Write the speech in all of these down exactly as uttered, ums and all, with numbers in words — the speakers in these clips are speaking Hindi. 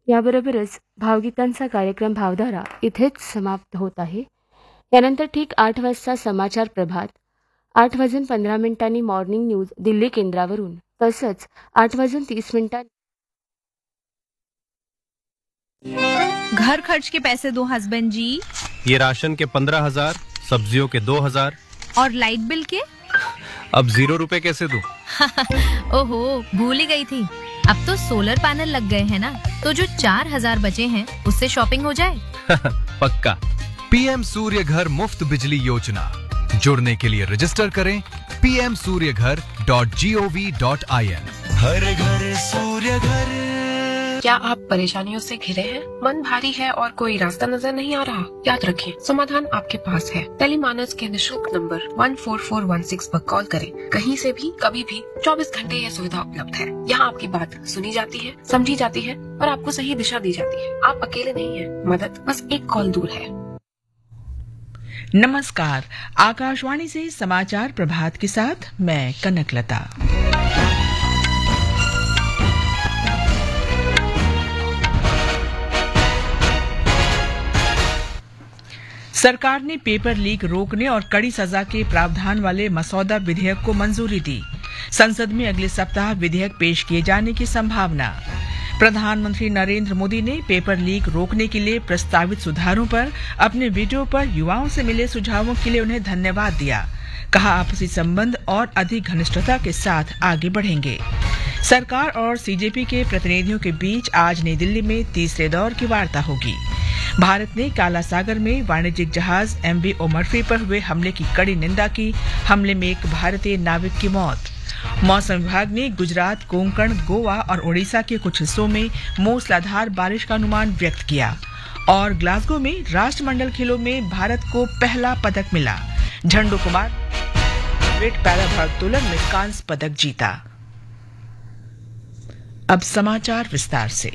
याबरोबरच भावगीतांचा कार्यक्रम भावधारा इथेच समाप्त होत आहे. यानंतर ठीक आठ वाजता समाचार प्रभात, आठ वाजून पंधरा मिनिटांनी मॉर्निंग न्यूज दिल्ली केंद्रावरून, तसंच आठ वाजून तीस मिनिटांनी घर खर्च के पैसे दो हस्बैंड जी। ये राशन के पंद्रह हजार, सब्जियों के दो हजार और लाइट बिल के? अब जीरो रुपए कैसे दूं? ओहो, भूल ही गई थी। अब तो सोलर पैनल लग गए हैं ना, तो जो चार हजार बचे हैं उससे शॉपिंग हो जाए। पक्का। पीएम सूर्य घर मुफ्त बिजली योजना, जुड़ने के लिए रजिस्टर करें पी एम सूर्य घर dot G O V dot I N. हर घर सूर्य घर। क्या आप परेशानियों से घिरे हैं? मन भारी है और कोई रास्ता नजर नहीं आ रहा? याद रखें, समाधान आपके पास है। टेलीमानस के निशुल्क number one four four one six पर कॉल करें। कहीं से भी, कभी भी, चौबीस घंटे यह सुविधा उपलब्ध है। यहाँ आपकी बात सुनी जाती है, समझी जाती है और आपको सही दिशा दी जाती है। आप अकेले नहीं हैं, मदद बस एक कॉल दूर है। नमस्कार, आकाशवाणी से समाचार प्रभात के साथ मैं कनकलता। सरकार ने पेपर लीक रोकने और कड़ी सजा के प्रावधान वाले मसौदा विधेयक को मंजूरी दी। संसद में अगले सप्ताह विधेयक पेश किए जाने की संभावना। प्रधानमंत्री नरेंद्र मोदी ने पेपर लीक रोकने के लिए प्रस्तावित सुधारों पर अपने वीडियो पर युवाओं से मिले सुझावों के लिए उन्हें धन्यवाद दिया। कहा, आपसी संबंध और अधिक घनिष्ठता के साथ आगे बढ़ेंगे। सरकार और सीजेपी के प्रतिनिधियों के बीच आज नई दिल्ली में तीसरे दौर की वार्ता होगी। भारत ने काला सागर में वाणिज्यिक जहाज एमवी ओमरफी पर हुए हमले की कड़ी निंदा की। हमले में एक भारतीय नाविक की मौत। मौसम विभाग ने गुजरात, कोंकण, गोवा और ओडिशा के कुछ हिस्सों में मूसलाधार बारिश का अनुमान व्यक्त किया। और ग्लासगो में राष्ट्रमंडल खेलों में भारत को पहला पदक मिला। झंडू कुमार वेट पैरा भारोत्तोलन में कांस्य पदक जीता। अब समाचार विस्तार से।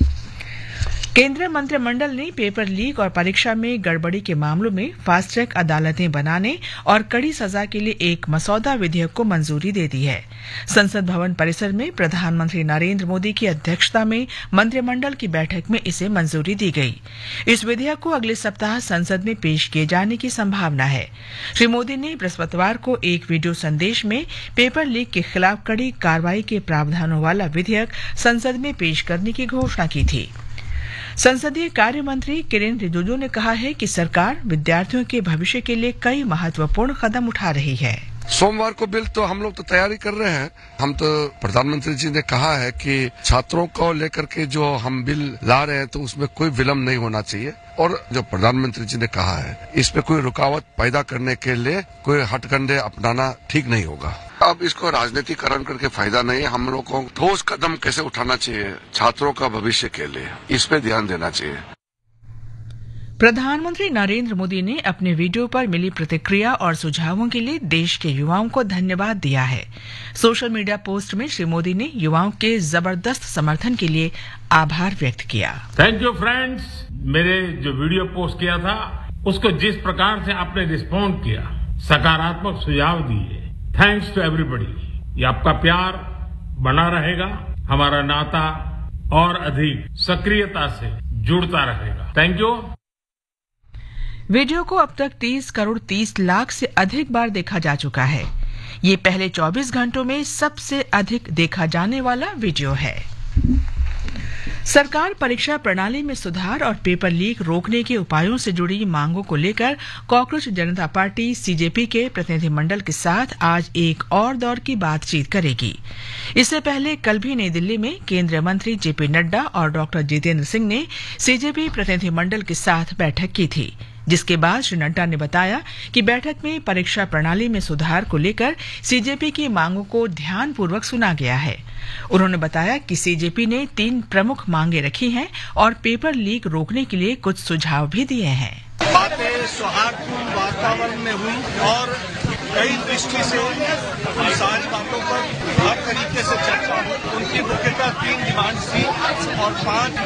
केंद्रीय मंत्रिमंडल ने पेपर लीक और परीक्षा में गड़बड़ी के मामलों में फास्ट ट्रैक अदालतें बनाने और कड़ी सजा के लिए एक मसौदा विधेयक को मंजूरी दे दी है। संसद भवन परिसर में प्रधानमंत्री नरेंद्र मोदी की अध्यक्षता में मंत्रिमंडल की बैठक में इसे मंजूरी दी गई। इस विधेयक को अगले सप्ताह संसद में पेश किए जाने की संभावना है। श्री मोदी ने बृहस्पतिवार को एक वीडियो संदेश में पेपर लीक के खिलाफ कड़ी कार्रवाई के प्रावधानों वाला विधेयक संसद में पेश करने की घोषणा की थी। संसदीय कार्य मंत्री किरेन रिजिजू ने कहा है कि सरकार विद्यार्थियों के भविष्य के लिए कई महत्वपूर्ण कदम उठा रही है। सोमवार को बिल तो हम लोग तो तैयारी कर रहे हैं। हम तो प्रधानमंत्री जी ने कहा है कि छात्रों को लेकर के जो हम बिल ला रहे हैं तो उसमें कोई विलम्ब नहीं होना चाहिए। और जो प्रधानमंत्री जी ने कहा है इस पे कोई रुकावट पैदा करने के लिए कोई हथकंडे अपनाना ठीक नहीं होगा। अब इसको राजनीतिकरण करके फायदा नहीं है। हम लोग को ठोस कदम कैसे उठाना चाहिए छात्रों का भविष्य के लिए, इस पे ध्यान देना चाहिए। प्रधानमंत्री नरेंद्र मोदी ने अपने वीडियो पर मिली प्रतिक्रिया और सुझावों के लिए देश के युवाओं को धन्यवाद दिया है। सोशल मीडिया पोस्ट में श्री मोदी ने युवाओं के जबरदस्त समर्थन के लिए आभार व्यक्त किया। Thank you friends. मेरे जो वीडियो पोस्ट किया था उसको जिस प्रकार से आपने रिस्पॉन्ड किया, सकारात्मक सुझाव दिए, थैंक्स टू एवरीबॉडी। ये आपका प्यार बना रहेगा, हमारा नाता और अधिक सक्रियता से जुड़ता रहेगा। Thank you. वीडियो को अब तक तीस करोड़ तीस लाख से अधिक बार देखा जा चुका है। ये पहले चौबीस घंटों में सबसे अधिक देखा जाने वाला वीडियो है। सरकार परीक्षा प्रणाली में सुधार और पेपर लीक रोकने के उपायों से जुड़ी मांगों को लेकर कॉकरोच जनता पार्टी सीजेपी के प्रतिनिधिमंडल के साथ आज एक और दौर की बातचीत करेगी। इससे पहले कल भी नई दिल्ली में केंद्रीय मंत्री जेपी नड्डा और डॉक्टर जितेंद्र सिंह ने सीजेपी प्रतिनिधिमंडल के साथ बैठक की थी, जिसके बाद श्री नड्डा ने बताया कि बैठक में परीक्षा प्रणाली में सुधार को लेकर सीजेपी की मांगों को ध्यानपूर्वक सुना गया है। उन्होंने बताया कि सीजेपी ने तीन प्रमुख मांगे रखी हैं और पेपर लीक रोकने के लिए कुछ सुझाव भी दिए हैं। बातें सौहार्दपूर्ण वातावरण में हुई और कई दृष्टि से उन सारी बातों पर हर तरीके से चर्चा हुई। उनकी मुख्यतः तीन डिमांड्स थी और पांच